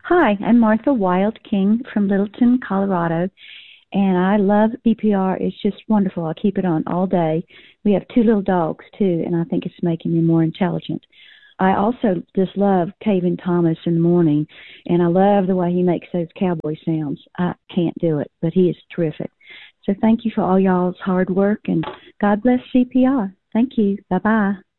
Hi, I'm Martha Wild King from Littleton, Colorado, and I love BPR. It's just wonderful. I keep it on all day. We have two little dogs, too, and I think it's making me more intelligent. I also just love Kevin Thomas in the morning, and I love the way he makes those cowboy sounds. I can't do it, but he is terrific. So thank you for all y'all's hard work, and God bless CPR. Thank you. Bye-bye.